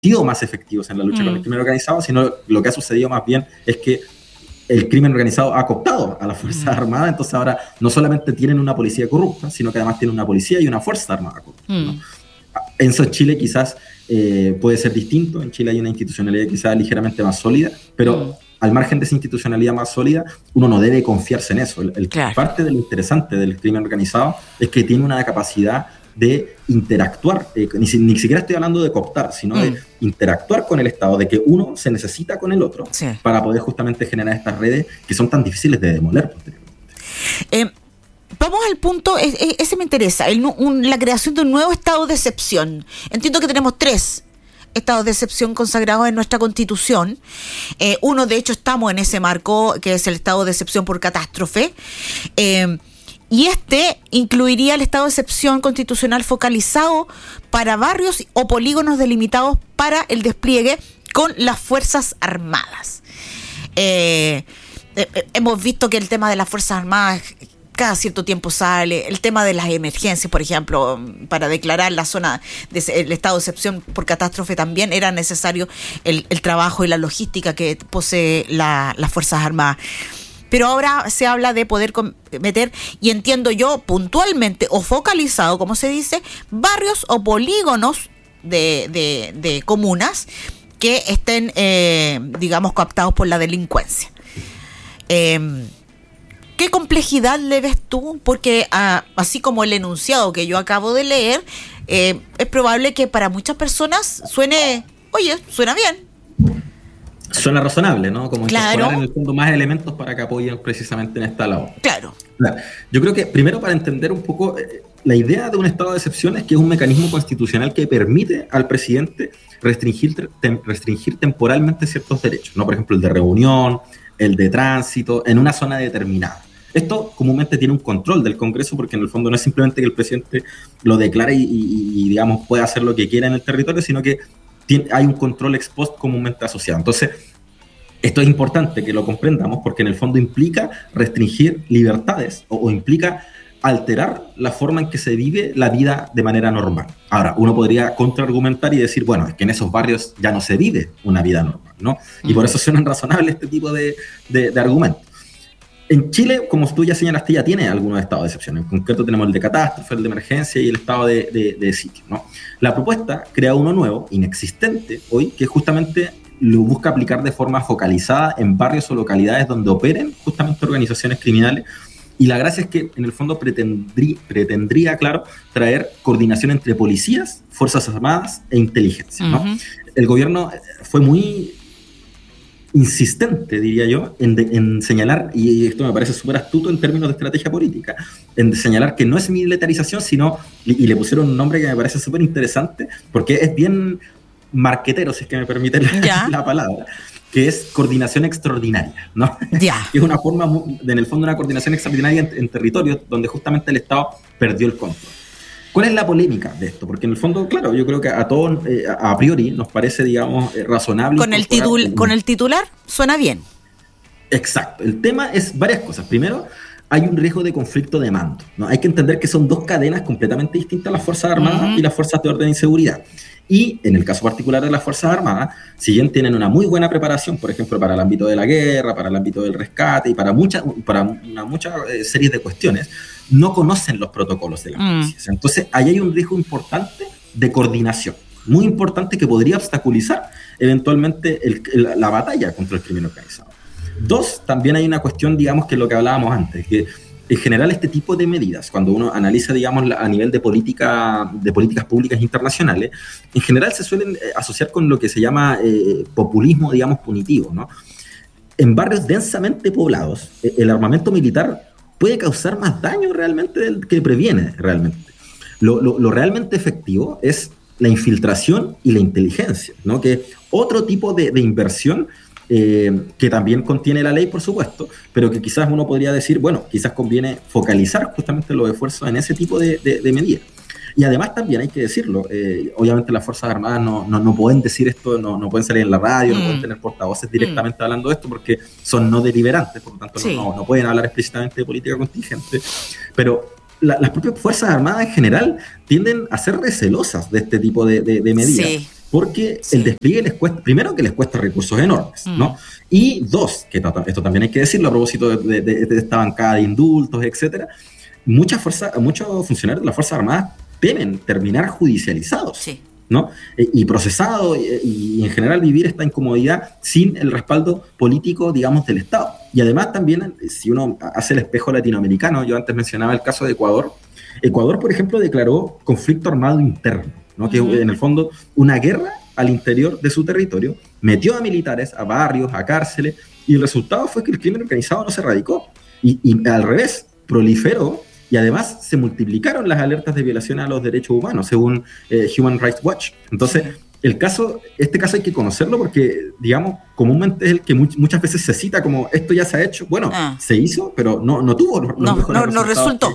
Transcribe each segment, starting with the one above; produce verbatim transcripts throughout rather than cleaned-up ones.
sido más efectivos en la lucha mm. con el crimen organizado, sino lo que ha sucedido más bien es que el crimen organizado ha cooptado a las Fuerzas mm. Armadas, entonces ahora no solamente tienen una policía corrupta, sino que además tienen una policía y una Fuerza Armada corrupta, mm. ¿no? Eso en Chile quizás eh, puede ser distinto. En Chile hay una institucionalidad quizás ligeramente más sólida, pero mm. al margen de esa institucionalidad más sólida, uno no debe confiarse en eso. El, el, claro. Parte de lo interesante del crimen organizado es que tiene una capacidad de interactuar, eh, ni, ni siquiera estoy hablando de cooptar, sino mm. de interactuar con el Estado, de que uno se necesita con el otro sí. para poder justamente generar estas redes que son tan difíciles de demoler posteriormente. Eh, Vamos al punto, ese me interesa, el, un, la creación de un nuevo estado de excepción. Entiendo que tenemos tres estados de excepción consagrados en nuestra Constitución. Eh, uno, de hecho, estamos en ese marco, que es el estado de excepción por catástrofe. Eh, y este incluiría el estado de excepción constitucional focalizado para barrios o polígonos delimitados para el despliegue con las Fuerzas Armadas. Eh, eh, hemos visto que el tema de las Fuerzas Armadas cada cierto tiempo sale, el tema de las emergencias, por ejemplo, para declarar la zona del estado de excepción por catástrofe también era necesario el, el trabajo y la logística que posee la, las Fuerzas Armadas. Pero ahora se habla de poder meter, y entiendo yo, puntualmente o focalizado, como se dice, barrios o polígonos de, de, de comunas que estén, eh, digamos, cooptados por la delincuencia. Eh, ¿Qué complejidad le ves tú? Porque ah, así como el enunciado que yo acabo de leer, eh, es probable que para muchas personas suene, oye, suena bien. Suena razonable, ¿no? Como claro. incorporar en el fondo más elementos para que apoyen precisamente en esta labor. Claro. Yo creo que primero, para entender un poco, eh, la idea de un estado de excepción es que es un mecanismo constitucional que permite al presidente restringir, tem, restringir temporalmente ciertos derechos, ¿no? Por ejemplo, el de reunión, el de tránsito, en una zona determinada. Esto comúnmente tiene un control del Congreso, porque en el fondo no es simplemente que el presidente lo declare y, y, y digamos, pueda hacer lo que quiera en el territorio, sino que tiene, hay un control ex post comúnmente asociado. Entonces, esto es importante que lo comprendamos, porque en el fondo implica restringir libertades o, o implica alterar la forma en que se vive la vida de manera normal. Ahora, uno podría contraargumentar y decir, bueno, es que en esos barrios ya no se vive una vida normal, ¿no? Y uh-huh. por eso suenan razonables este tipo de, de, de argumentos. En Chile, como tú ya señalaste, ya tiene algunos estados de excepción. En concreto tenemos el de catástrofe, el de emergencia y el estado de, de, de sitio, ¿no? La propuesta crea uno nuevo, inexistente hoy, que justamente lo busca aplicar de forma focalizada en barrios o localidades donde operen justamente organizaciones criminales. Y la gracia es que en el fondo pretendrí, pretendría, claro, traer coordinación entre policías, Fuerzas Armadas e inteligencia, ¿no? Uh-huh. El gobierno fue muy insistente, diría yo, en, de, en señalar, y esto me parece súper astuto en términos de estrategia política, en señalar que no es militarización, sino, y, y le pusieron un nombre que me parece súper interesante, porque es bien marquetero, si es que me permite la, la palabra, que es coordinación extraordinaria, ¿no? Ya. Es una forma, de, en el fondo, una coordinación extraordinaria en, en territorios donde justamente el Estado perdió el control. ¿Cuál es la polémica de esto? Porque en el fondo, claro, yo creo que a todos, eh, a priori, nos parece, digamos, eh, razonable. Con el, titul- con el titular suena bien. Exacto. El tema es varias cosas. Primero, hay un riesgo de conflicto de mando, ¿no? Hay que entender que son dos cadenas completamente distintas, las Fuerzas Armadas uh-huh. y las Fuerzas de Orden y Seguridad. Y en el caso particular de las Fuerzas Armadas, si bien tienen una muy buena preparación, por ejemplo, para el ámbito de la guerra, para el ámbito del rescate y para muchas para una mucha eh, serie de cuestiones, no conocen los protocolos de la policía. Mm. Entonces, ahí hay un riesgo importante de coordinación, muy importante, que podría obstaculizar eventualmente el, el, la batalla contra el crimen organizado. Dos, también hay una cuestión, digamos, que es lo que hablábamos antes, que en general este tipo de medidas, cuando uno analiza, digamos, a nivel de política, de políticas públicas internacionales, en general se suelen asociar con lo que se llama eh, populismo, digamos, punitivo, ¿no? En barrios densamente poblados, el armamento militar puede causar más daño realmente del que previene realmente. Lo, lo, lo realmente efectivo es la infiltración y la inteligencia, ¿no? Que es otro tipo de, de inversión eh, que también contiene la ley, por supuesto, pero que quizás uno podría decir, bueno, quizás conviene focalizar justamente los esfuerzos en ese tipo de, de, de medidas. Y además también hay que decirlo, eh, obviamente las Fuerzas Armadas no, no, no pueden decir esto, no, no pueden salir en la radio, mm. no pueden tener portavoces directamente mm. hablando de esto porque son no deliberantes, por lo tanto sí. no, no, no pueden hablar explícitamente de política contingente, pero la, las propias Fuerzas Armadas en general tienden a ser recelosas de este tipo de, de, de medidas. Sí. porque sí. el despliegue les cuesta, primero que les cuesta recursos enormes, mm. ¿no? Y dos, que esto también hay que decirlo a propósito de, de, de esta bancada de indultos, etcétera, muchas fuerzas, muchos funcionarios de las Fuerzas Armadas temen terminar judicializados, sí. ¿no? Eh, y procesados, y, y en general vivir esta incomodidad sin el respaldo político, digamos, del Estado. Y además también, si uno hace el espejo latinoamericano, yo antes mencionaba el caso de Ecuador, Ecuador, por ejemplo, declaró conflicto armado interno, ¿no? Que uh-huh. en el fondo una guerra al interior de su territorio, metió a militares, a barrios, a cárceles, y el resultado fue que el crimen organizado no se erradicó, y, y al revés, proliferó, y además se multiplicaron las alertas de violación a los derechos humanos, según eh, Human Rights Watch. Entonces, el caso, este caso hay que conocerlo porque, digamos, comúnmente es el que much, muchas veces se cita como esto ya se ha hecho. Bueno, ah. se hizo, pero no, no tuvo los no, mejores no, no resultó.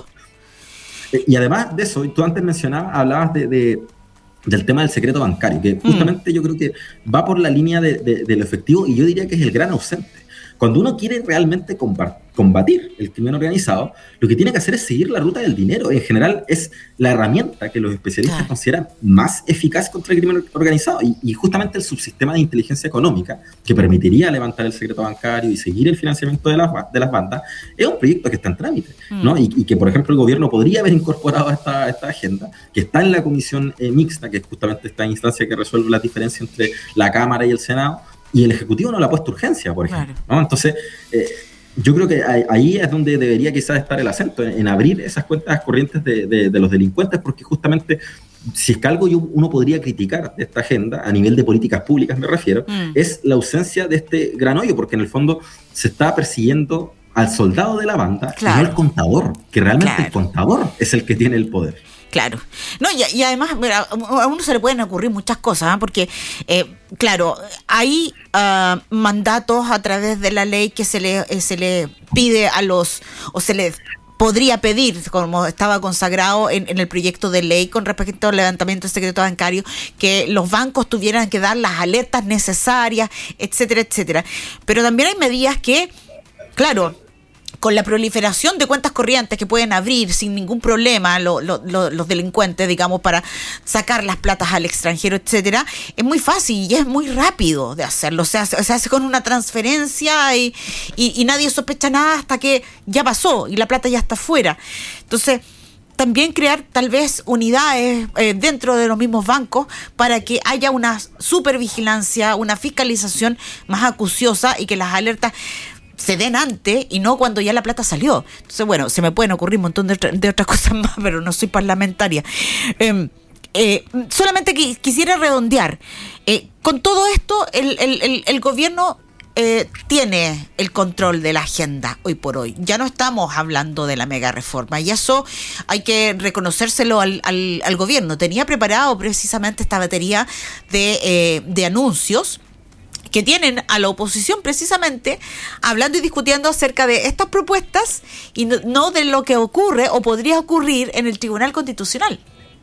Que, y además de eso, tú antes mencionabas, hablabas de, de, del tema del secreto bancario, que justamente mm. yo creo que va por la línea de, de, de lo efectivo, y yo diría que es el gran ausente. Cuando uno quiere realmente combatir el crimen organizado, lo que tiene que hacer es seguir la ruta del dinero. En general es la herramienta que los especialistas claro. consideran más eficaz contra el crimen organizado. Y, y justamente el subsistema de inteligencia económica, que permitiría levantar el secreto bancario y seguir el financiamiento de las, de las bandas, es un proyecto que está en trámite, mm. ¿no? Y, y que, por ejemplo, el gobierno podría haber incorporado a esta, esta agenda, que está en la comisión eh, mixta, que es justamente esta instancia que resuelve la diferencia entre la Cámara y el Senado, y el Ejecutivo no le ha puesto urgencia, por ejemplo, claro. ¿no? Entonces, eh, yo creo que ahí es donde debería quizás estar el acento, en, en abrir esas cuentas corrientes de, de, de los delincuentes, porque justamente, si es que algo yo, uno podría criticar de esta agenda, a nivel de políticas públicas me refiero, mm. es la ausencia de este gran hoyo, porque en el fondo se está persiguiendo al soldado de la banda, claro. y no al contador, que realmente claro. el contador es el que tiene el poder. Claro. No, y, y además, mira, a uno se le pueden ocurrir muchas cosas, ¿eh? Porque, eh, claro, hay uh, mandatos a través de la ley que se le, eh, se le pide a los, o se le podría pedir, como estaba consagrado en, en el proyecto de ley con respecto al levantamiento del secreto bancario, que los bancos tuvieran que dar las alertas necesarias, etcétera, etcétera. Pero también hay medidas que, claro, con la proliferación de cuentas corrientes que pueden abrir sin ningún problema lo, lo, lo, los delincuentes, digamos, para sacar las platas al extranjero, etcétera, es muy fácil y es muy rápido de hacerlo. O sea, se, se hace con una transferencia y, y, y nadie sospecha nada hasta que ya pasó y la plata ya está fuera. Entonces, también crear tal vez unidades eh, dentro de los mismos bancos para que haya una supervigilancia, una fiscalización más acuciosa y que las alertas se den antes y no cuando ya la plata salió. Entonces, bueno, se me pueden ocurrir un montón de, de otras cosas más, pero no soy parlamentaria. Eh, eh, solamente qu- quisiera redondear. Eh, con todo esto, el, el, el, el gobierno eh, tiene el control de la agenda hoy por hoy. Ya no estamos hablando de la mega reforma, y eso hay que reconocérselo al, al, al gobierno. Tenía preparado precisamente esta batería de, eh, de anuncios que tienen a la oposición precisamente hablando y discutiendo acerca de estas propuestas y no, no de lo que ocurre o podría ocurrir en el Tribunal Constitucional.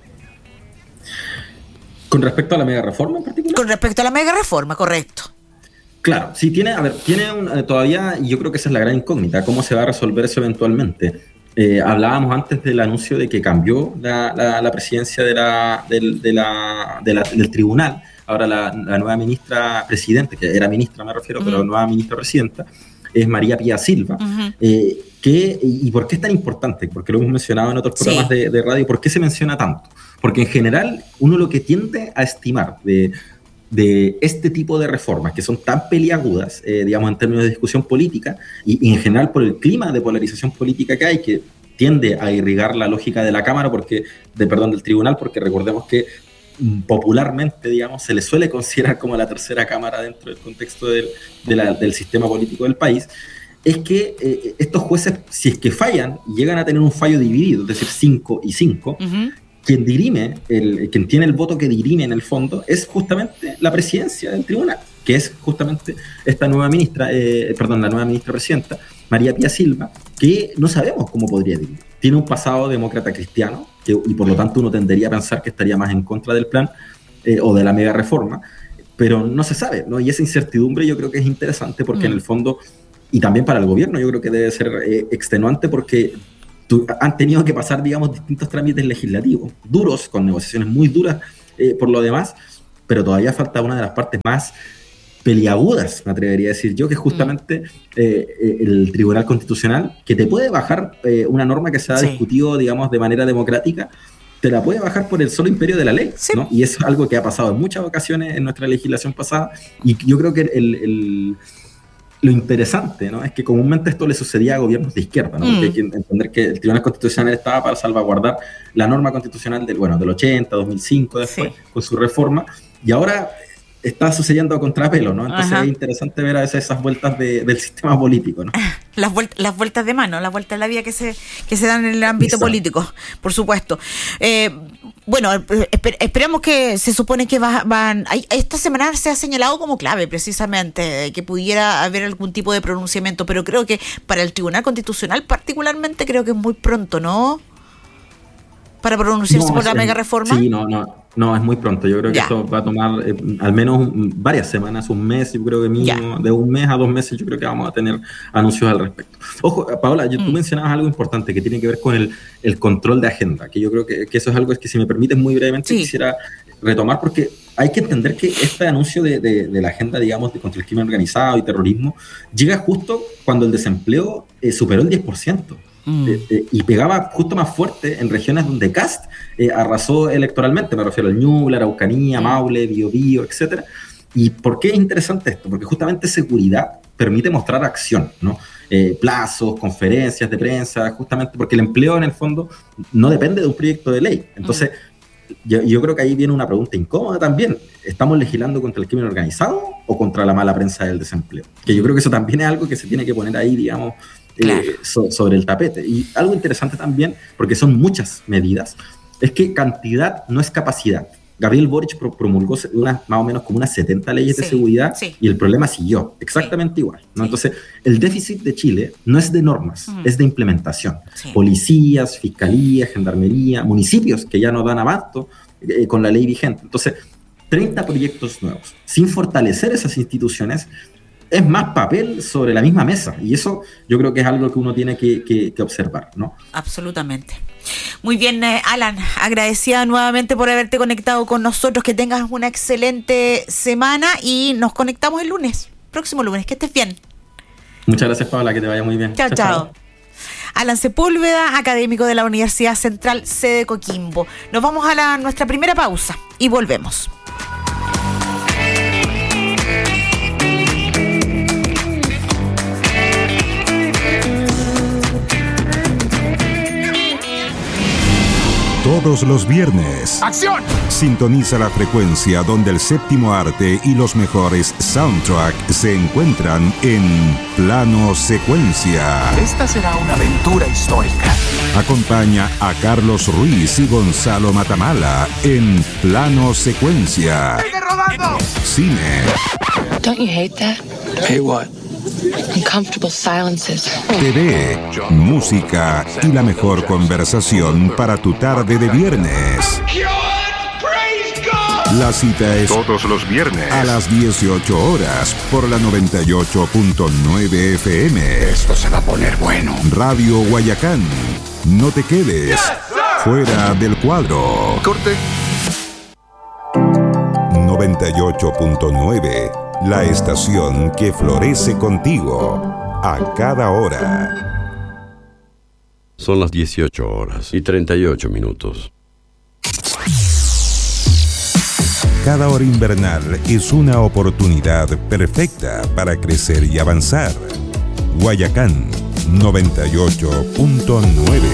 ¿Con respecto a la mega reforma en particular? Con respecto a la mega reforma, correcto. Claro, sí, tiene, a ver, tiene un, eh, todavía, y yo creo que esa es la gran incógnita, ¿cómo se va a resolver eso eventualmente? Eh, hablábamos antes del anuncio de que cambió la, la, la presidencia de la, del, de la, de la, del tribunal. Ahora la, la nueva ministra presidente, que era ministra me refiero, uh-huh. pero nueva ministra presidenta, es María Pía Silva. Uh-huh. Eh, que, ¿Y por qué es tan importante? Porque lo hemos mencionado en otros programas sí. de, de radio. ¿Por qué se menciona tanto? Porque en general uno lo que tiende a estimar de, de este tipo de reformas, que son tan peliagudas, eh, digamos, en términos de discusión política, y, y en general por el clima de polarización política que hay, que tiende a irrigar la lógica de la Cámara, porque, de, perdón, del Tribunal, porque recordemos que popularmente, digamos, se le suele considerar como la tercera cámara dentro del contexto del, de la, del sistema político del país, es que eh, estos jueces, si es que fallan, llegan a tener un fallo dividido, es decir, cinco y cinco, uh-huh. quien dirime, el, quien tiene el voto que dirime en el fondo, es justamente la presidencia del tribunal, que es justamente esta nueva ministra, eh, perdón, la nueva ministra presidenta, María Pía Silva, que no sabemos cómo podría dirimir. Tiene un pasado demócrata cristiano, que, y por lo tanto uno tendería a pensar que estaría más en contra del plan eh, o de la mega reforma, pero no se sabe, ¿no? Y esa incertidumbre yo creo que es interesante porque mm. en el fondo, y también para el gobierno yo creo que debe ser eh, extenuante porque tu, han tenido que pasar, digamos, distintos trámites legislativos, duros, con negociaciones muy duras eh, por lo demás, pero todavía falta una de las partes más peliagudas, me atrevería a decir yo, que es justamente eh, el Tribunal Constitucional, que te puede bajar eh, una norma que se ha sí. discutido, digamos, de manera democrática, te la puede bajar por el solo imperio de la ley, sí. ¿no? Y eso es algo que ha pasado en muchas ocasiones en nuestra legislación pasada, y yo creo que el, el, lo interesante, ¿no?, es que comúnmente esto le sucedía a gobiernos de izquierda, ¿no? Mm. Porque hay que entender que el Tribunal Constitucional estaba para salvaguardar la norma constitucional del, bueno, del ochenta, dos mil cinco, después, sí. con su reforma, y ahora está sucediendo a contrapelo, ¿no? Entonces Ajá. es interesante ver a veces esas vueltas de, del sistema político, ¿no? Las, vuelt- las vueltas de mano, las vueltas de la vida que se, que se dan en el ámbito Exacto. político, por supuesto. Eh, bueno, esper- esperemos que se supone que va, van... Hay, esta semana se ha señalado como clave, precisamente, que pudiera haber algún tipo de pronunciamiento, pero creo que para el Tribunal Constitucional particularmente creo que es muy pronto, ¿no? Para pronunciarse no, por la es, mega reforma. Sí, no, no, no, es muy pronto. Yo creo que ya. esto va a tomar eh, al menos un, varias semanas, un mes, yo creo que mínimo, ya. de un mes a dos meses, yo creo que vamos a tener anuncios al respecto. Ojo, Paola, yo, mm. tú mencionabas algo importante que tiene que ver con el, el control de agenda, que yo creo que, que eso es algo que, si me permites muy brevemente, sí. quisiera retomar, porque hay que entender que este anuncio de, de, de la agenda, digamos, de contra el crimen organizado y terrorismo, llega justo cuando el desempleo eh, superó el diez por ciento. Mm. Eh, eh, y pegaba justo más fuerte en regiones donde Kast eh, arrasó electoralmente, me refiero al Ñuble, Araucanía, Maule, Biobío, etcétera. ¿Y por qué es interesante esto? Porque justamente seguridad permite mostrar acción, ¿no? Eh, plazos, conferencias de prensa, justamente porque el empleo en el fondo no depende de un proyecto de ley. Entonces, mm. yo, yo creo que ahí viene una pregunta incómoda también. ¿Estamos legislando contra el crimen organizado o contra la mala prensa del desempleo? Que yo creo que eso también es algo que se tiene que poner ahí, digamos, Claro. Eh, so, sobre el tapete. Y algo interesante también, porque son muchas medidas, es que cantidad no es capacidad. Gabriel Boric promulgó una, más o menos como unas setenta leyes sí, de seguridad sí. y el problema siguió exactamente sí. igual, ¿no? Sí. Entonces, el déficit de Chile no es de normas, mm. es de implementación. Sí. Policías, fiscalía, gendarmería, municipios que ya no dan abasto eh, con la ley vigente. Entonces, treinta proyectos nuevos. Sin fortalecer esas instituciones, es más papel sobre la misma mesa, y eso yo creo que es algo que uno tiene que, que, que observar, ¿no? Absolutamente. Muy bien, eh, Alan, agradecida nuevamente por haberte conectado con nosotros, que tengas una excelente semana y nos conectamos el lunes, próximo lunes, que estés bien. Muchas gracias, Paola, que te vaya muy bien. Chao, chao. chao. Alan Sepúlveda, académico de la Universidad Central, sede Coquimbo. Nos vamos a la, nuestra primera pausa y volvemos. Todos los viernes. ¡Acción! Sintoniza la frecuencia donde el séptimo arte y los mejores soundtracks se encuentran en Plano Secuencia. Esta será una aventura histórica. Acompaña a Carlos Ruiz y Gonzalo Matamala en Plano Secuencia. ¡Sigue rodando! Cine. Don't you hate that? Hey, what? Uncomfortable silences. T V, música y la mejor conversación para tu tarde de viernes. La cita es todos los viernes a las dieciocho horas por la noventa y ocho punto nueve F M. Esto se va a poner bueno. Radio Guayacán. No te quedes yes, fuera del cuadro. Corte. noventa y ocho punto nueve. La estación que florece contigo a cada hora. Son las dieciocho horas y treinta y ocho minutos. Cada hora invernal es una oportunidad perfecta para crecer y avanzar. Guayacán noventa y ocho punto nueve.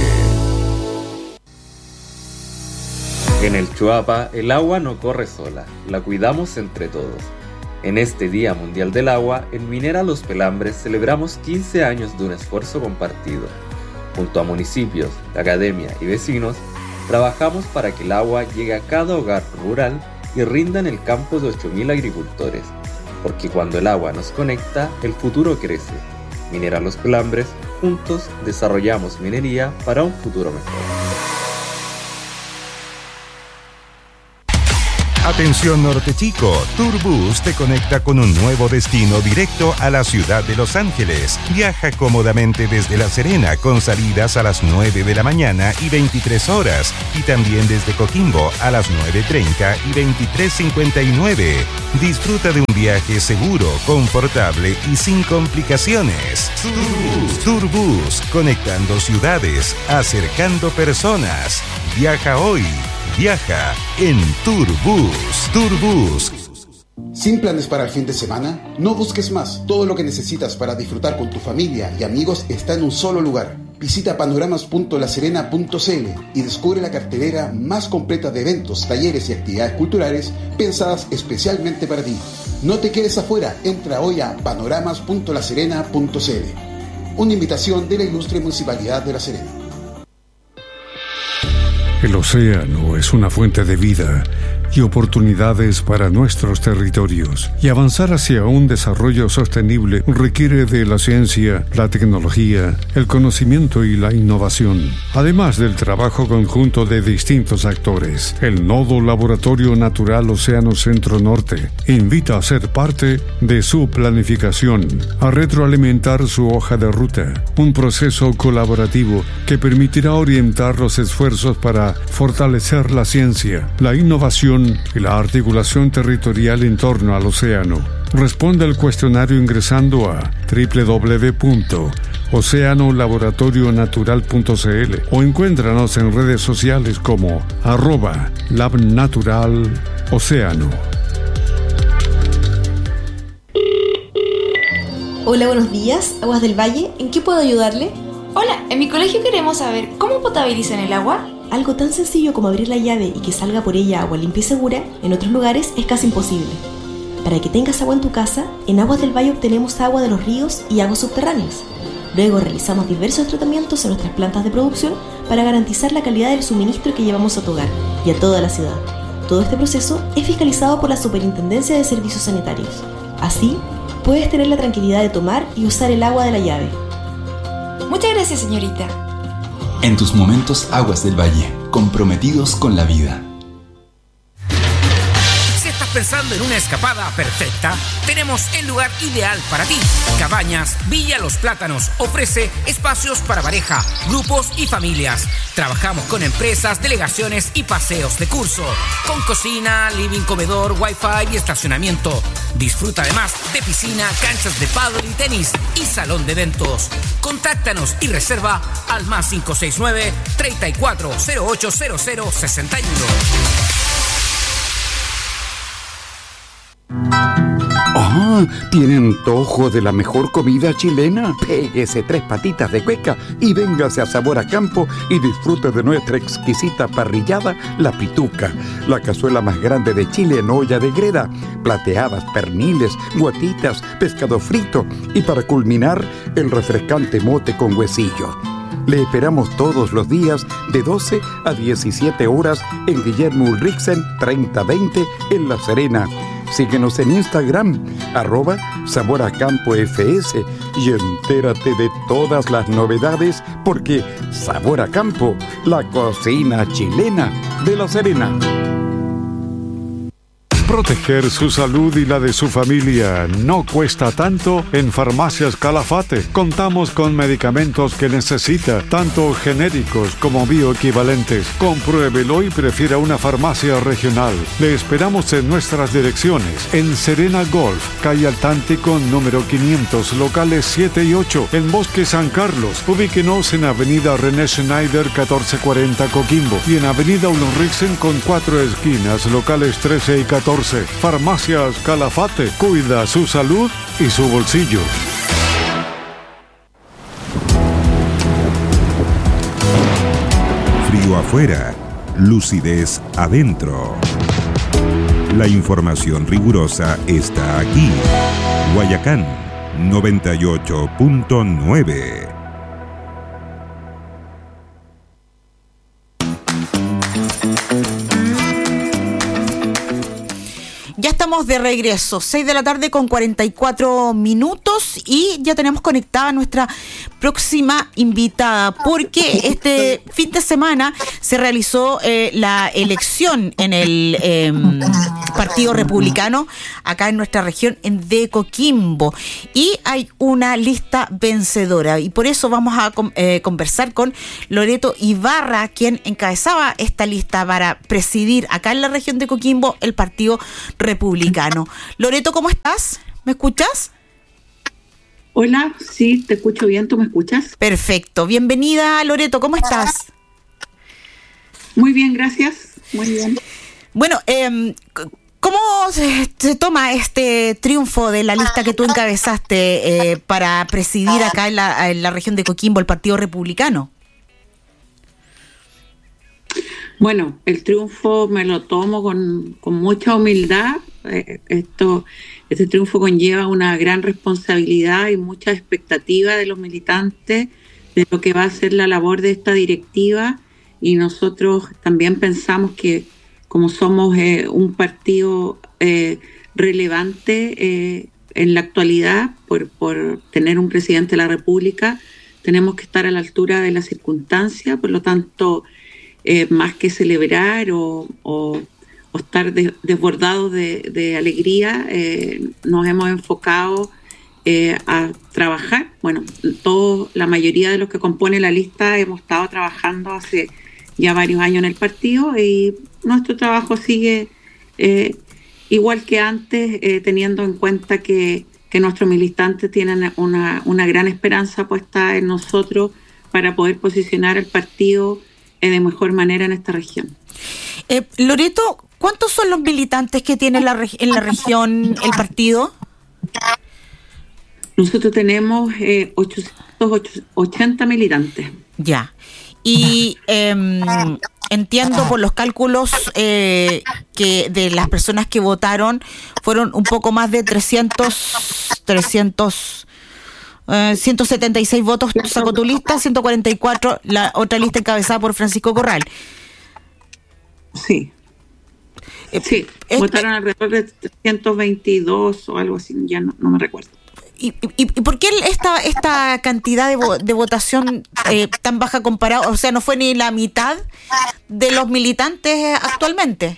En el Chuapa, el agua no corre sola, la cuidamos entre todos. En este Día Mundial del Agua, en Minera Los Pelambres celebramos quince años de un esfuerzo compartido. Junto a municipios, la academia y vecinos, trabajamos para que el agua llegue a cada hogar rural y rinda en el campo de ocho mil agricultores. Porque cuando el agua nos conecta, el futuro crece. Minera Los Pelambres, juntos desarrollamos minería para un futuro mejor. Atención Norte Chico, Turbus te conecta con un nuevo destino directo a la ciudad de Los Ángeles. Viaja cómodamente desde La Serena con salidas a las nueve de la mañana y veintitrés horas y también desde Coquimbo a las nueve treinta y veintitrés cincuenta y nueve. Disfruta de un viaje seguro, confortable y sin complicaciones. Turbus, Turbus, conectando ciudades, acercando personas. Viaja hoy. Viaja en Turbus. Turbus. ¿Sin planes para el fin de semana? No busques más. Todo lo que necesitas para disfrutar con tu familia y amigos está en un solo lugar. Visita panoramas punto la serena punto c l y descubre la cartelera más completa de eventos, talleres y actividades culturales pensadas especialmente para ti. No te quedes afuera. Entra hoy a panoramas punto la serena punto c l. Una invitación de la ilustre Municipalidad de La Serena. El océano es una fuente de vida y oportunidades para nuestros territorios. Y avanzar hacia un desarrollo sostenible requiere de la ciencia, la tecnología, el conocimiento y la innovación, además del trabajo conjunto de distintos actores. El Nodo Laboratorio Natural Océano Centro Norte invita a ser parte de su planificación, a retroalimentar su hoja de ruta, un proceso colaborativo que permitirá orientar los esfuerzos para fortalecer la ciencia, la innovación y la articulación territorial en torno al océano. Responde al cuestionario ingresando a doble u doble u doble u punto océano laboratorio natural punto c l o encuéntranos en redes sociales como arroba labnaturalocéano. Hola, buenos días. Aguas del Valle, ¿en qué puedo ayudarle? Hola, en mi colegio queremos saber cómo potabilizan el agua. Algo tan sencillo como abrir la llave y que salga por ella agua limpia y segura, en otros lugares es casi imposible. Para que tengas agua en tu casa, en Aguas del Valle obtenemos agua de los ríos y aguas subterráneas. Luego realizamos diversos tratamientos en nuestras plantas de producción para garantizar la calidad del suministro que llevamos a tu hogar y a toda la ciudad. Todo este proceso es fiscalizado por la Superintendencia de Servicios Sanitarios. Así, puedes tener la tranquilidad de tomar y usar el agua de la llave. Muchas gracias, señorita. En tus momentos, Aguas del Valle, comprometidos con la vida. Si estás pensando en una escapada perfecta, tenemos el lugar ideal para ti. Cabañas Villa Los Plátanos ofrece espacios para pareja, grupos y familias. Trabajamos con empresas, delegaciones y paseos de curso, con cocina, living, comedor, wifi y estacionamiento. Disfruta además de piscina, canchas de pádel y tenis y salón de eventos. Contáctanos y reserva al más cinco seis nueve, treinta y cuatro, cero ocho cero cero, sesenta y uno. Ah, ¿tiene antojo de la mejor comida chilena? Péguese tres patitas de cueca y véngase a Sabor a Campo y disfrute de nuestra exquisita parrillada, La Pituca, la cazuela más grande de Chile en olla de greda, plateadas, perniles, guatitas, pescado frito y para culminar, el refrescante mote con huesillo. Le esperamos todos los días de doce a diecisiete horas en Guillermo Ulrichsen treinta veinte en La Serena. Síguenos en Instagram, arroba Sabor a Campo F S y entérate de todas las novedades porque Sabor a Campo, la cocina chilena de La Serena. Proteger su salud y la de su familia no cuesta tanto en Farmacias Calafate. Contamos con medicamentos que necesita, tanto genéricos como bioequivalentes. Compruébelo y prefiera una farmacia regional. Le esperamos en nuestras direcciones. En Serena Golf, calle Altántico número quinientos, locales siete y ocho. En Bosque San Carlos, ubíquenos en Avenida René Schneider catorce cuarenta Coquimbo. Y en Avenida Ulrichsen con cuatro esquinas, locales trece y catorce. Farmacias Calafate, cuida su salud y su bolsillo. Frío afuera, lucidez adentro. La información rigurosa está aquí. Guayacán noventa y ocho punto nueve. Ya estamos estamos de regreso, seis de la tarde con cuarenta y cuatro minutos y ya tenemos conectada a nuestra próxima invitada porque este fin de semana se realizó eh, la elección en el eh, Partido Republicano acá en nuestra región en de Coquimbo y hay una lista vencedora y por eso vamos a eh, conversar con Loreto Ibarra, quien encabezaba esta lista para presidir acá en la región de Coquimbo el Partido Republicano. Loreto, ¿cómo estás? ¿Me escuchas? Hola, sí, te escucho bien, ¿tú me escuchas? Perfecto, bienvenida Loreto, ¿cómo estás? Muy bien, gracias, muy bien. Bueno, eh, ¿cómo se, se toma este triunfo de la lista que tú encabezaste eh, para presidir acá en la, en la región de Coquimbo el Partido Republicano? Bueno, el triunfo me lo tomo con, con mucha humildad. Eh, esto, este triunfo conlleva una gran responsabilidad y mucha expectativa de los militantes de lo que va a ser la labor de esta directiva y nosotros también pensamos que como somos eh, un partido eh, relevante eh, en la actualidad por, por tener un presidente de la República, tenemos que estar a la altura de la circunstancia, por lo tanto, Eh, más que celebrar o, o, o estar de, desbordados de, de alegría, eh, nos hemos enfocado eh, a trabajar. Bueno, todo, la mayoría de los que componen la lista hemos estado trabajando hace ya varios años en el partido y nuestro trabajo sigue eh, igual que antes, eh, teniendo en cuenta que, que nuestros militantes tienen una, una gran esperanza puesta en nosotros para poder posicionar al partido de mejor manera en esta región. Eh, Loreto, ¿cuántos son los militantes que tiene la reg- en la región el partido? Nosotros tenemos eh, ochocientos ochenta militantes. Ya. Y eh, entiendo por los cálculos eh, que de las personas que votaron fueron un poco más de trescientos, trescientos Uh, ciento setenta y seis votos sacó tu lista, ciento cuarenta y cuatro la otra lista encabezada por Francisco Corral. Sí. Eh, sí, eh, votaron eh, alrededor de trescientos veintidós o algo así, ya no, no me recuerdo. ¿Y, y, y por qué esta, esta cantidad de, vo, de votación eh, tan baja comparado? O sea, no fue ni la mitad de los militantes actualmente.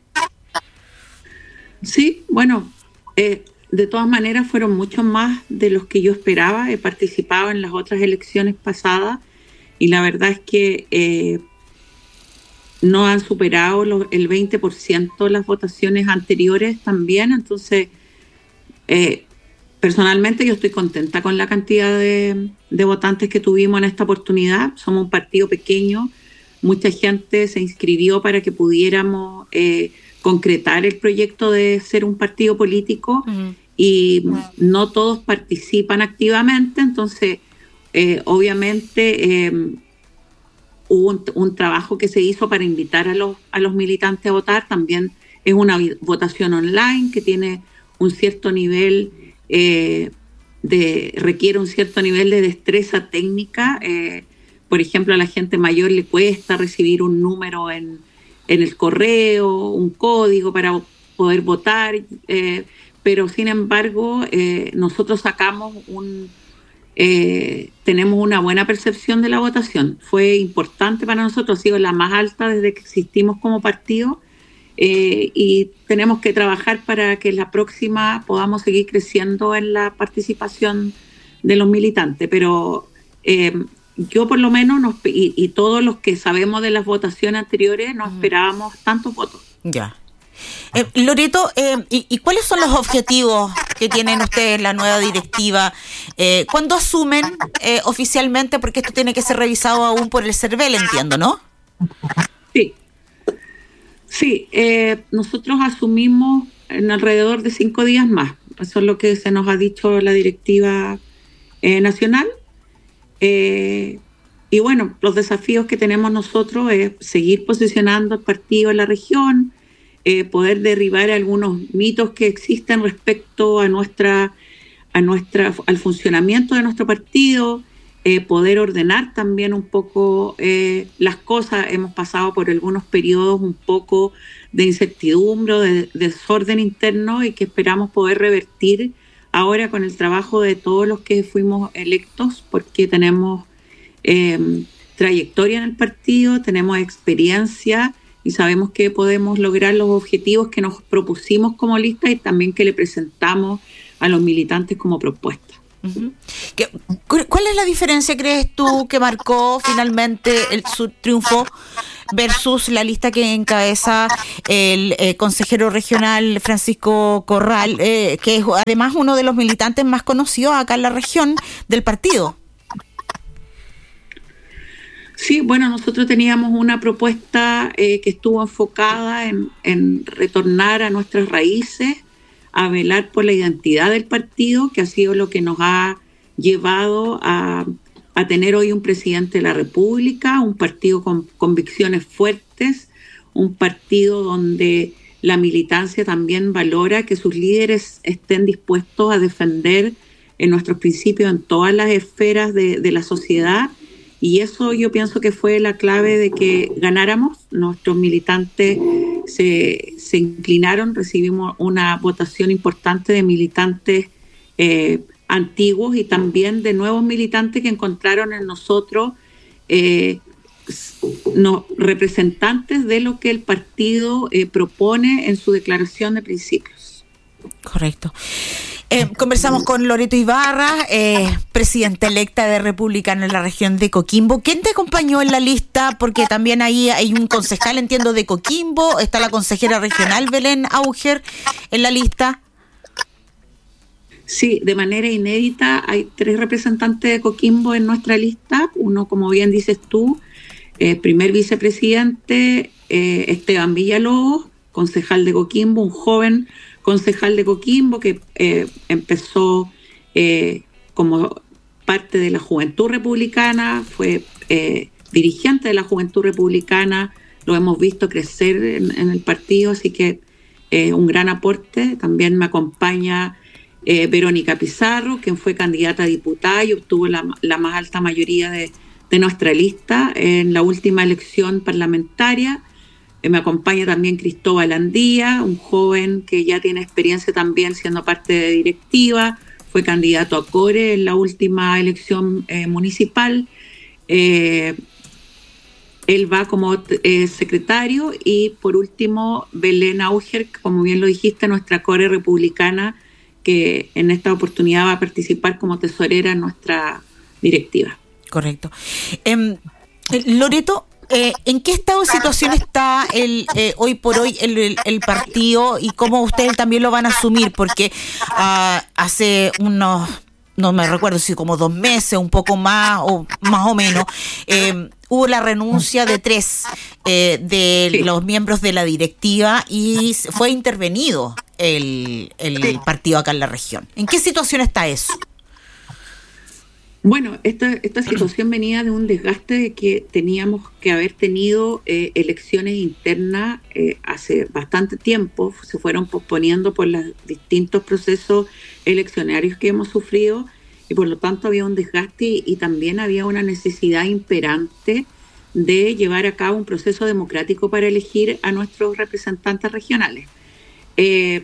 Sí, bueno, eh, de todas maneras fueron muchos más de los que yo esperaba. He participado en las otras elecciones pasadas y la verdad es que eh, no han superado los, el veinte por ciento las votaciones anteriores también. Entonces, eh, personalmente yo estoy contenta con la cantidad de, de votantes que tuvimos en esta oportunidad. Somos un partido pequeño, mucha gente se inscribió para que pudiéramos eh, concretar el proyecto de ser un partido político. Uh-huh. Y no todos participan activamente, entonces eh, obviamente eh, hubo un, un trabajo que se hizo para invitar a los, a los militantes a votar. También es una votación online que tiene un cierto nivel, eh, de requiere un cierto nivel de destreza técnica. Eh, por ejemplo, a la gente mayor le cuesta recibir un número en, en el correo, un código para poder votar, eh, pero sin embargo eh, nosotros sacamos un, eh, tenemos una buena percepción de la votación. Fue importante para nosotros, ha sido la más alta desde que existimos como partido eh, y tenemos que trabajar para que la próxima podamos seguir creciendo en la participación de los militantes, pero eh, yo por lo menos nos, y, y todos los que sabemos de las votaciones anteriores no esperábamos tantos votos. Ya. Eh, Loreto, eh, ¿y, ¿y cuáles son los objetivos que tienen ustedes, la nueva directiva? Eh, ¿Cuándo asumen eh, oficialmente? Porque esto tiene que ser revisado aún por el CERVEL, entiendo, ¿no? Sí, sí. Eh, nosotros asumimos en alrededor de cinco días más. Eso es lo que se nos ha dicho la directiva eh, nacional. Eh, y bueno, los desafíos que tenemos nosotros es seguir posicionando el partido en la región, Eh, poder derribar algunos mitos que existen respecto a nuestra, a nuestra, al funcionamiento de nuestro partido, eh, poder ordenar también un poco eh, las cosas. Hemos pasado por algunos periodos un poco de incertidumbre, de, de desorden interno, y que esperamos poder revertir ahora con el trabajo de todos los que fuimos electos, porque tenemos eh, trayectoria en el partido, tenemos experiencia y sabemos que podemos lograr los objetivos que nos propusimos como lista y también que le presentamos a los militantes como propuesta. Uh-huh. ¿Cuál es la diferencia, crees tú, que marcó finalmente el, su triunfo versus la lista que encabeza el eh, consejero regional Francisco Corral, eh, que es además uno de los militantes más conocidos acá en la región del partido? Sí, bueno, nosotros teníamos una propuesta eh, que estuvo enfocada en, en retornar a nuestras raíces, a velar por la identidad del partido, que ha sido lo que nos ha llevado a, a tener hoy un presidente de la República, un partido con convicciones fuertes, un partido donde la militancia también valora que sus líderes estén dispuestos a defender en nuestros principios en todas las esferas de, de la sociedad. Y eso yo pienso que fue la clave de que ganáramos. Nuestros militantes se, se inclinaron, recibimos una votación importante de militantes eh, antiguos y también de nuevos militantes que encontraron en nosotros eh, no, representantes de lo que el partido eh, propone en su declaración de principios. Correcto. Eh, conversamos con Loreto Ibarra, eh, presidenta electa de Republicano en la región de Coquimbo. ¿Quién te acompañó en la lista? Porque también ahí hay un concejal, entiendo, de Coquimbo. Está la consejera regional Belén Auger en la lista. Sí, de manera inédita hay tres representantes de Coquimbo en nuestra lista. Uno, como bien dices tú, eh, primer vicepresidente eh, Esteban Villalobos, concejal de Coquimbo, un joven concejal de Coquimbo que eh, empezó eh, como parte de la Juventud Republicana, fue eh, dirigente de la Juventud Republicana, lo hemos visto crecer en, en el partido, así que eh, un gran aporte. También me acompaña eh, Verónica Pizarro, quien fue candidata a diputada y obtuvo la, la más alta mayoría de, de nuestra lista en la última elección parlamentaria. Me acompaña también Cristóbal Andía, un joven que ya tiene experiencia también siendo parte de directiva, fue candidato a Core en la última elección eh, municipal. Eh, él va como eh, secretario. Y por último, Belén Auger, como bien lo dijiste, nuestra Core republicana, que en esta oportunidad va a participar como tesorera en nuestra directiva. Correcto. Eh, Loreto, Eh, ¿en qué estado de situación está el eh, hoy por hoy el, el, el partido y cómo ustedes también lo van a asumir? Porque uh, hace unos, no me recuerdo si como dos meses, un poco más o más o menos, eh, hubo la renuncia de tres eh, de sí. los miembros de la directiva y fue intervenido el, el sí. partido acá en la región. ¿En qué situación está eso? Bueno, esta, esta situación venía de un desgaste de que teníamos que haber tenido eh, elecciones internas eh, hace bastante tiempo, se fueron posponiendo por los distintos procesos eleccionarios que hemos sufrido y por lo tanto había un desgaste y, y también había una necesidad imperante de llevar a cabo un proceso democrático para elegir a nuestros representantes regionales. Eh,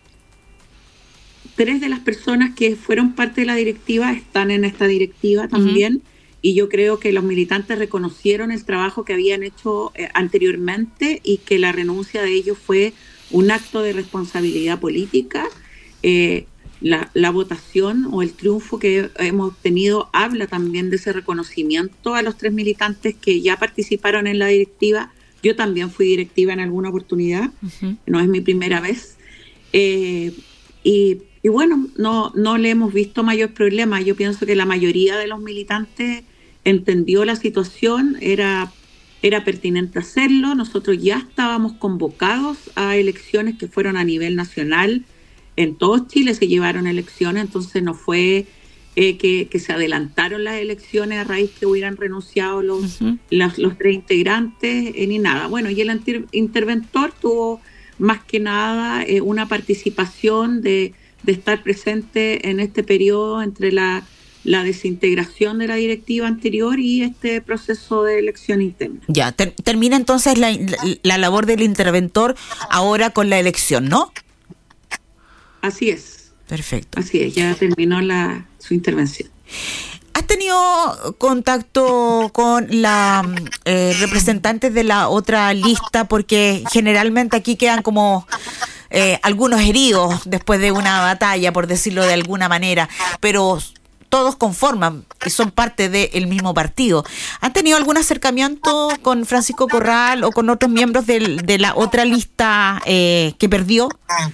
Tres de las personas que fueron parte de la directiva están en esta directiva también, uh-huh. y yo creo que los militantes reconocieron el trabajo que habían hecho eh, anteriormente y que la renuncia de ellos fue un acto de responsabilidad política. Eh, la, la votación o el triunfo que hemos obtenido habla también de ese reconocimiento a los tres militantes que ya participaron en la directiva. Yo también fui directiva en alguna oportunidad, uh-huh. no es mi primera vez. Eh, y Y bueno, no, no le hemos visto mayor problema. Yo pienso que la mayoría de los militantes entendió la situación, era, era pertinente hacerlo. Nosotros ya estábamos convocados a elecciones que fueron a nivel nacional. En todo Chile se llevaron elecciones, entonces no fue eh, que, que se adelantaron las elecciones a raíz que hubieran renunciado los, uh-huh. los, los tres integrantes, eh, ni nada. Bueno, y el inter- interventor tuvo más que nada eh, una participación de... de estar presente en este periodo entre la la desintegración de la directiva anterior y este proceso de elección interna. Ya, ter- termina entonces la, la, la labor del interventor ahora con la elección, ¿no? Así es. Perfecto. Así es, ya terminó la, su intervención. ¿Has tenido contacto con la eh, representantes de la otra lista? Porque generalmente aquí quedan como eh, algunos heridos después de una batalla, por decirlo de alguna manera, pero todos conforman y son parte del mismo partido. ¿Han tenido algún acercamiento con Francisco Corral o con otros miembros del, de la otra lista eh, que perdió?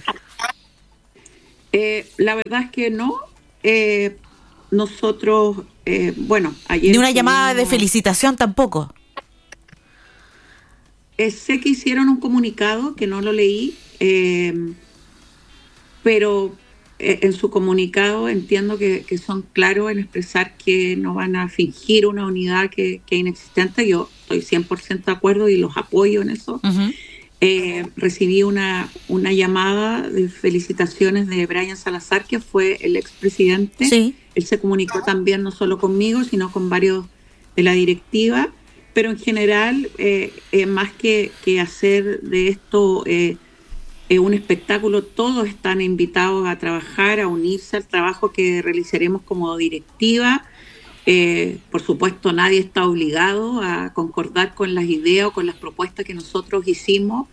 Eh, la verdad es que no. Eh, nosotros, eh, bueno, ayer... Ni una llamada de felicitación tampoco. Eh, sé que hicieron un comunicado, que no lo leí, eh, pero eh, en su comunicado entiendo que, que son claros en expresar que no van a fingir una unidad que, que es inexistente. Yo estoy cien por ciento de acuerdo y los apoyo en eso. Uh-huh. Eh, recibí una, una llamada de felicitaciones de Brian Salazar, que fue el expresidente. Sí. Él se comunicó también no solo conmigo, sino con varios de la directiva, pero en general, eh, eh, más que, que hacer de esto eh, eh, un espectáculo, todos están invitados a trabajar, a unirse al trabajo que realizaremos como directiva. Eh, por supuesto, nadie está obligado a concordar con las ideas o con las propuestas que nosotros hicimos.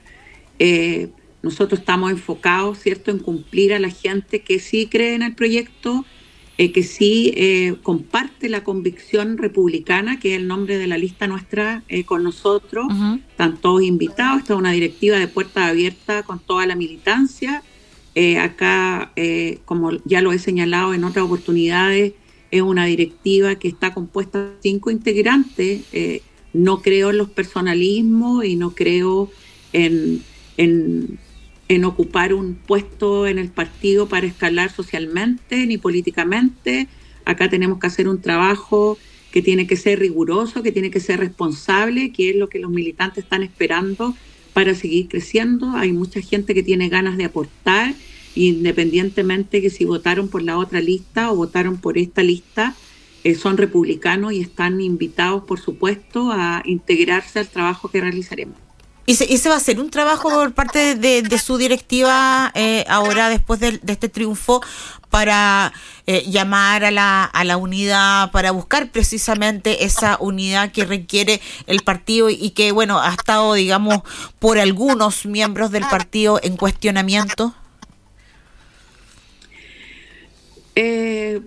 Eh, nosotros estamos enfocados, ¿cierto?, en cumplir a la gente que sí cree en el proyecto, eh, que sí eh, comparte la convicción republicana, que es el nombre de la lista nuestra, eh, con nosotros. Uh-huh. Están todos invitados. Esta es una directiva de puertas abiertas con toda la militancia. Eh, acá, eh, como ya lo he señalado en otras oportunidades, es una directiva que está compuesta de cinco integrantes. Eh, no creo en los personalismos y no creo en, en, en ocupar un puesto en el partido para escalar socialmente ni políticamente. Acá tenemos que hacer un trabajo que tiene que ser riguroso, que tiene que ser responsable, que es lo que los militantes están esperando para seguir creciendo. Hay mucha gente que tiene ganas de aportar, independientemente que si votaron por la otra lista o votaron por esta lista, eh, son republicanos y están invitados, por supuesto, a integrarse al trabajo que realizaremos. ¿Y se, y se va a hacer un trabajo por parte de, de su directiva eh, ahora, después de, de este triunfo, para eh, llamar a la, a la unidad, para buscar precisamente esa unidad que requiere el partido y que, bueno, ha estado, digamos, por algunos miembros del partido en cuestionamiento? Eh,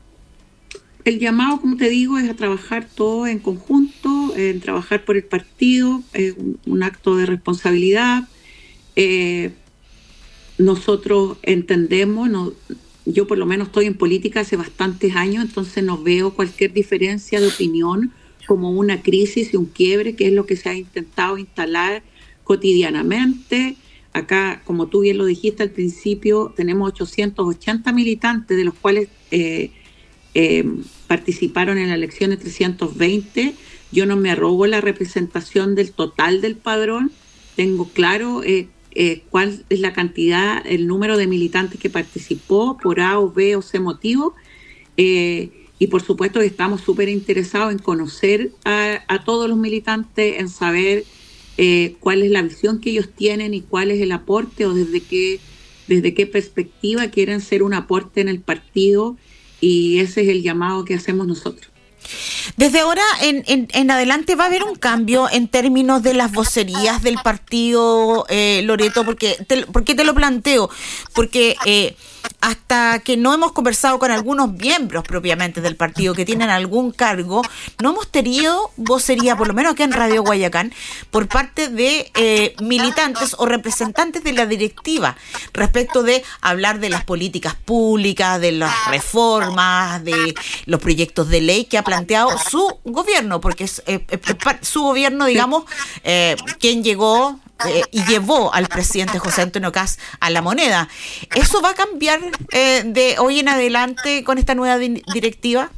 el llamado, como te digo, es a trabajar todo en conjunto, en trabajar por el partido, es un, un acto de responsabilidad. Eh, nosotros entendemos, no, yo por lo menos estoy en política hace bastantes años, entonces no veo cualquier diferencia de opinión como una crisis y un quiebre, que es lo que se ha intentado instalar cotidianamente. Acá, como tú bien lo dijiste al principio, tenemos ochocientos ochenta militantes, de los cuales eh, eh, participaron en la elección de trescientos veinte. Yo no me arrogo la representación del total del padrón. Tengo claro eh, eh, cuál es la cantidad, el número de militantes que participó por A o B o C motivo. Eh, y por supuesto que estamos súper interesados en conocer a, a todos los militantes, en saber Eh, cuál es la visión que ellos tienen y cuál es el aporte o desde qué, desde qué perspectiva quieren ser un aporte en el partido, y ese es el llamado que hacemos nosotros. Desde ahora en, en, en adelante va a haber un cambio en términos de las vocerías del partido, eh, Loreto, porque te, ¿por qué te lo planteo? Porque eh, hasta que no hemos conversado con algunos miembros propiamente del partido que tienen algún cargo, no hemos tenido vocería, por lo menos aquí en Radio Guayacán, por parte de eh, militantes o representantes de la directiva respecto de hablar de las políticas públicas, de las reformas, de los proyectos de ley que ha planteado su gobierno, porque es eh, eh, su gobierno, digamos, eh, quien llegó eh, y llevó al presidente José Antonio Kast a la moneda. ¿Eso va a cambiar eh, de hoy en adelante con esta nueva di- directiva?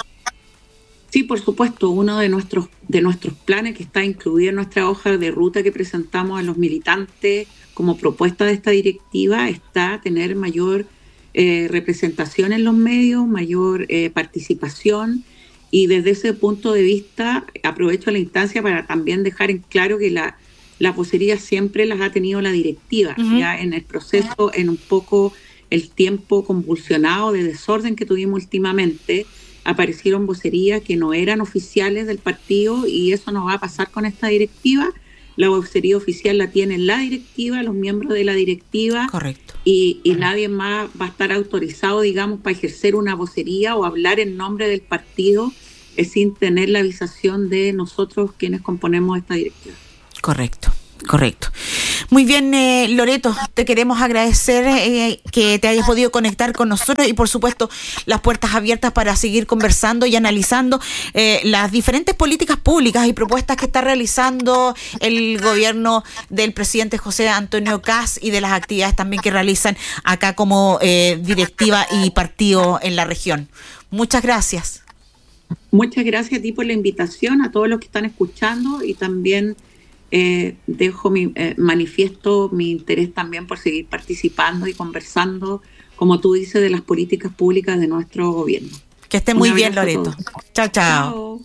Sí, por supuesto. Uno de nuestros, de nuestros planes, que está incluido en nuestra hoja de ruta que presentamos a los militantes como propuesta de esta directiva, está tener mayor eh, representación en los medios, mayor eh, participación, y desde ese punto de vista aprovecho la instancia para también dejar en claro que la, la vocería siempre las ha tenido la directiva, uh-huh. ya en el proceso, en un poco el tiempo convulsionado de desorden que tuvimos últimamente, aparecieron vocerías que no eran oficiales del partido, y eso no va a pasar con esta directiva. La vocería oficial la tiene la directiva, los miembros de la directiva. Correcto. Y, y nadie más va a estar autorizado, digamos, para ejercer una vocería o hablar en nombre del partido eh, sin tener la avisación de nosotros quienes componemos esta directiva. Correcto. Correcto. Muy bien, eh, Loreto, te queremos agradecer eh, que te hayas podido conectar con nosotros y, por supuesto, las puertas abiertas para seguir conversando y analizando eh, las diferentes políticas públicas y propuestas que está realizando el gobierno del presidente José Antonio Kast y de las actividades también que realizan acá como eh, directiva y partido en la región. Muchas gracias. Muchas gracias a ti por la invitación, a todos los que están escuchando, y también Eh, dejo mi eh, manifiesto mi interés también por seguir participando y conversando, como tú dices, de las políticas públicas de nuestro gobierno. Que esté muy bien, Loreto. Chao, chao. Chao.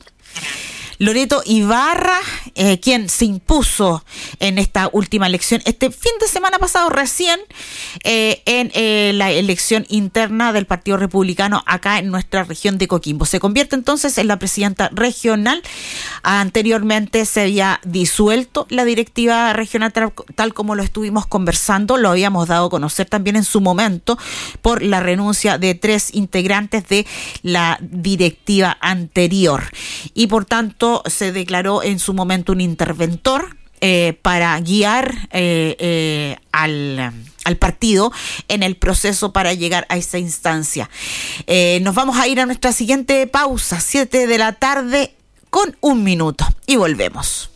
Loreto Ibarra, eh, quien se impuso en esta última elección, este fin de semana pasado recién, eh, en eh, la elección interna del Partido Republicano acá en nuestra región de Coquimbo. Se convierte entonces en la presidenta regional. Anteriormente se había disuelto la directiva regional tal, tal como lo estuvimos conversando, lo habíamos dado a conocer también en su momento por la renuncia de tres integrantes de la directiva anterior. Y por tanto se declaró en su momento un interventor eh, para guiar eh, eh, al, al partido en el proceso para llegar a esa instancia. Eh, nos vamos a ir a nuestra siguiente pausa, siete de la tarde con un minuto, y volvemos.